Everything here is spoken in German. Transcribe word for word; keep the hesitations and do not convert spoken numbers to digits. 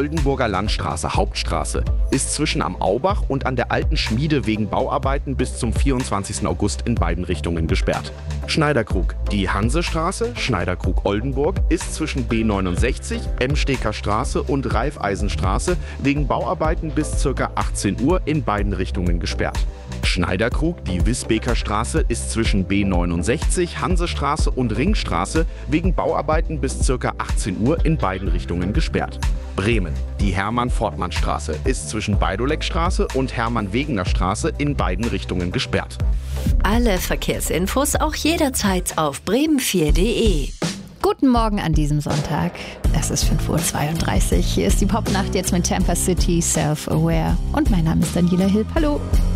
Oldenburger Landstraße, Hauptstraße, ist zwischen am Aubach und an der alten Schmiede wegen Bauarbeiten bis zum vierundzwanzigsten August in beiden Richtungen gesperrt. Schneiderkrug. Die Hansestraße, Schneiderkrug-Oldenburg, ist zwischen B neunundsechzig, Emsteker Straße und Raiffeisenstraße wegen Bauarbeiten bis ca. achtzehn Uhr in beiden Richtungen gesperrt. Schneiderkrug, die Wisbeker Straße, ist zwischen B neunundsechzig, Hansestraße und Ringstraße wegen Bauarbeiten bis ca. achtzehn Uhr in beiden Richtungen gesperrt. Bremen. Die Hermann-Fortmann-Straße ist zwischen Beidoleckstraße und Hermann-Wegener-Straße in beiden Richtungen gesperrt. Alle Verkehrsinfos auch jederzeit auf bremen vier punkt de. Guten Morgen an diesem Sonntag. Es ist fünf Uhr zweiunddreißig. Hier ist die Popnacht jetzt mit Tampa City, Self-Aware. Und mein Name ist Daniela Hilb. Hallo.